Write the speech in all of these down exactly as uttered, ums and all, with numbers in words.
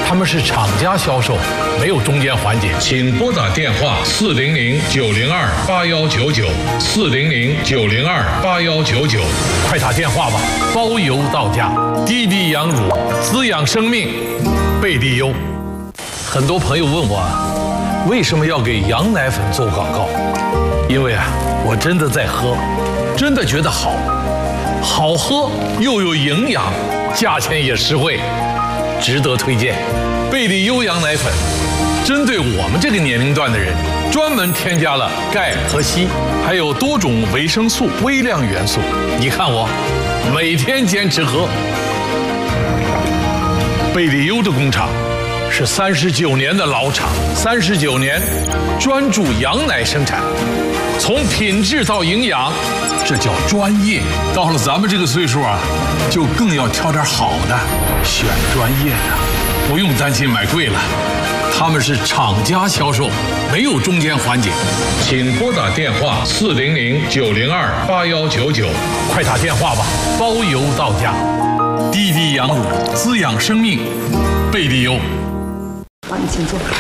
他们是厂家销售，没有中间环节。 请拨打电话四零零九零二八幺九九四零零九零二八幺九九， 快打电话吧，包邮到家。滴滴羊乳，滋养生命，贝蒂优。很多朋友问我，为什么要给羊奶粉做广告？因为啊，我真的在喝，真的觉得好，好喝又有营养，价钱也实惠，值得推荐。贝蒂优羊奶粉，针对我们这个年龄段的人，专门添加了钙和硒，还有多种维生素、微量元素。你看我，每天坚持喝。贝蒂优的工厂是三十九年的老厂，三十九年专注羊奶生产，从品质到营养，这叫专业。到了咱们这个岁数啊，就更要挑点好的，选专业的，不用担心买贵了。他们是厂家销售，没有中间环节。 请拨打电话四零零九零二八幺九九， 快打电话吧，包邮到家。滴滴羊乳，滋养生命，贝蒂优。 好，你请坐。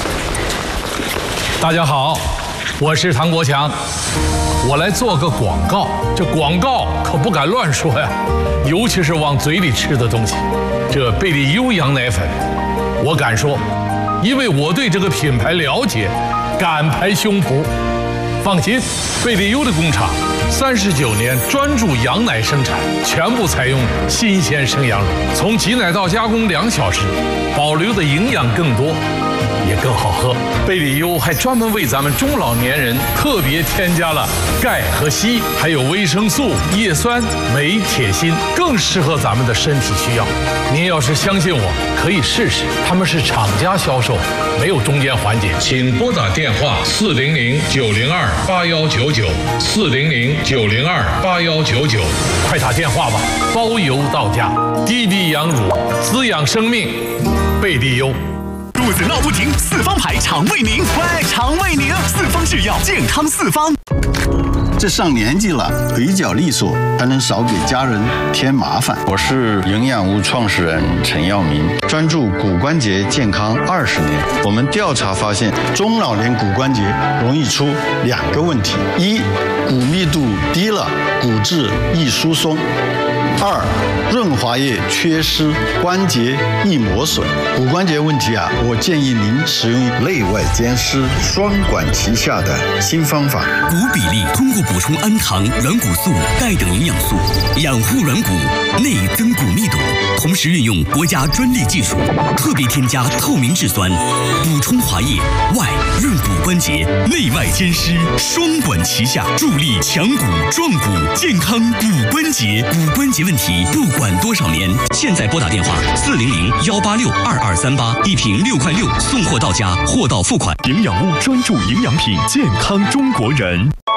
大家好，我是唐国强，我来做个广告。这广告可不敢乱说呀，尤其是往嘴里吃的东西。这贝蒂优羊奶粉，我敢说，因为我对这个品牌了解，敢拍胸脯。放心，贝蒂优的工厂三十九年专注羊奶生产，全部采用新鲜生羊乳，从挤奶到加工两小时，保留的营养更多，也更好喝。贝蒂优还专门为咱们中老年人特别添加了钙和硒，还有维生素、叶酸、镁、铁、锌，更适合咱们的身体需要。您要是相信我，可以试试。他们是厂家销售，没有中间环节。 请拨打电话四零零九零二八幺九九四零零九零二八幺九九， 快打电话吧，包邮到家。滴滴羊乳，滋养生命，贝蒂优。 肚子闹不停，四方牌肠胃宁，喂，肠胃宁，四方制药，健康四方。 这上年纪了，腿脚利索，还能少给家人添麻烦。我是营养屋创始人陈耀明，专注骨关节健康二十年。我们调查发现，中老年骨关节容易出两个问题：一，骨密度低了，骨质易疏松；二，润滑液缺失，关节易磨损。骨关节问题啊，我建议您使用内外兼施、双管齐下的新方法。 骨比例通过补充氨糖、软骨素、钙等营养素，养护软骨，内增骨密度。同时运用国家专利技术，特别添加透明质酸，补充滑液，外润骨关节，内外兼施，双管齐下，助力强骨壮骨，健康骨关节。骨关节问题不管多少年，现在拨打电话四零零幺八六二二三八，一瓶六块六，送货到家，货到付款。 营养屋专注营养品，健康中国人。